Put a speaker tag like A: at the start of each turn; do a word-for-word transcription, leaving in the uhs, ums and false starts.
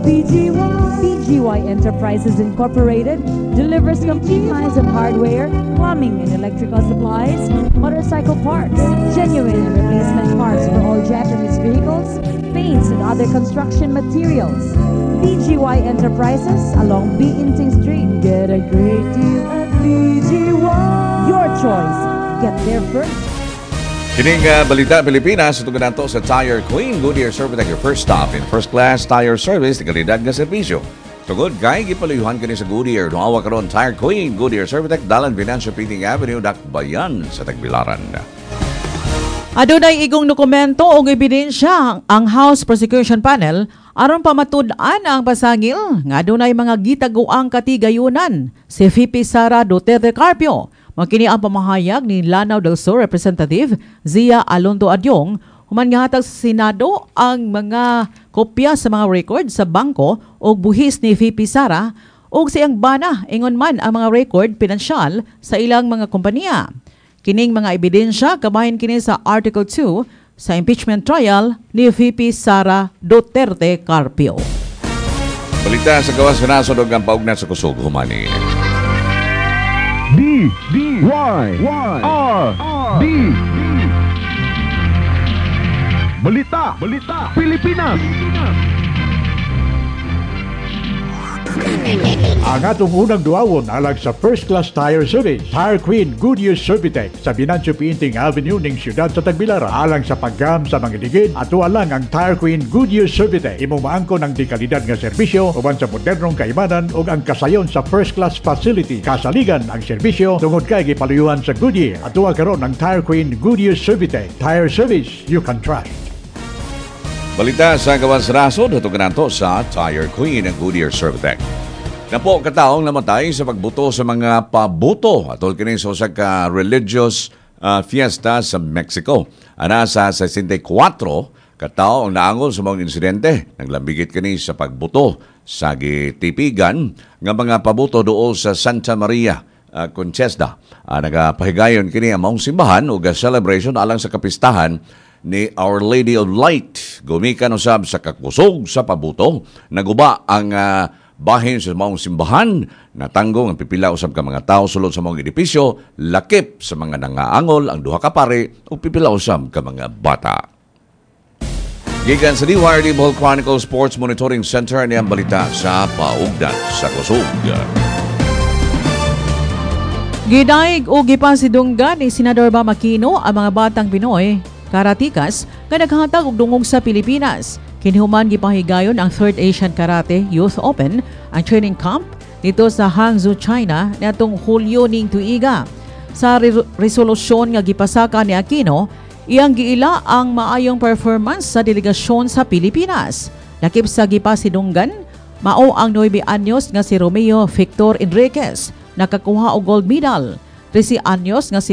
A: B G Y. B G Y Enterprises Incorporated delivers complete lines of hardware, plumbing and electrical supplies, motorcycle parts, genuine and replacement parts for all Japanese vehicles, paints and other construction materials. B G Y Enterprises along Biinting Street. Get a great deal at B G Y. Your choice. Get there first.
B: Kining uh, Balita Pilipinas, ito ganito sa Tire Queen. Goodyear Servitec, your first stop in first-class tire service, di kalidad nga serbisyo. Tugod, kay gipaluyuhan ka ni sa Goodyear. Dumawa ka ron, Tire Queen, Goodyear Servitec, Dalan Financial Peting Avenue, Dakbayan sa Tagbilaran.
C: Adunay igong dokumento o ebidensya ang House Prosecution Panel aron pamatud-an ang pasangil nga adunay mga gitaguang katigayunan si V P Sara Duterte Carpio. Makini ang pamahayag ni Lanao del Sur Representative Zia Alonto Adyong human nga hatag sa Senado ang mga kopya sa mga record sa bangko o buhis ni V P Sara o siyang bana ingon man ang mga record pinansyal sa ilang mga kompanya. Kining mga ebidensya kabahin kini sa Article two sa impeachment trial ni V P Sara Duterte Carpio.
B: Balita sa gawas nasod og ang paugnat sa kusog humani.
D: D D Y R D Balita Balita Pilipinas. Ang atong unang duawon alang sa First Class Tire Service, Tire Queen Goodyear Servitec sa Binancio Pinting Avenue ning siyudad sa Tagbilaran. Alang sa paggam sa mga digid, ato lang ang Tire Queen Goodyear Servitec. Imong maangkon ang di kalidad nga serbisyo uban sa modernong kaibanan ug ang kasayon sa First Class Facility. Kasaligan ang serbisyo tungod kay gipaluyuhan sa Goodyear. Ato karon ang Tire Queen Goodyear Servitec. Tire service you can trust.
B: Balita sa gawas rasod, ito ganito sa Tire Queen and Goodyear Servitec. Napo kataong namatay sa pagbuto sa mga pabuto atol kini sa usa ka religious uh, fiesta sa Mexico. Ana sa sesenta-kwatro katao ang naangol sa mga insidente. Naglambigit kini sa pagbuto sa gitipigan nga mga pabuto dool sa Santa Maria uh, Conchesta. Uh, nagapahigayon kini ang maong simbahan ug celebration alang sa kapistahan ni Our Lady of Light. Gumikan usab sa kakusog sa pabuto. Naguba ang uh, bahin sa maong simbahan, natanggong ang pipila usab ka mga tao sulod sa maong edipisyo, lakip sa mga nangaangol ang duha ka pare ug pipila usab ka mga bata. Gikan sa D Y R D Bohol Chronicle Sports Monitoring Center ni ang balita sa paugdan sa kusog.
C: Gidaig o gipasidunggan ni Senador Bam Aquino ang mga batang Pinoy karatikas nga naghatag og dungog sa Pilipinas. Kinhuman gipahigayon ang third Asian Karate Youth Open, ang training camp dito sa Hangzhou, China niadtong Hulyo ning tuiga. Sa re- resolusyon nga gipasaka ni Aquino, iyang giila ang maayong performance sa delegasyon sa Pilipinas. Lakip sa gipasidunggan, mao ang nine anyos nga si Romeo Victor Enriquez nakakuha og gold medal. thirty anyos nga si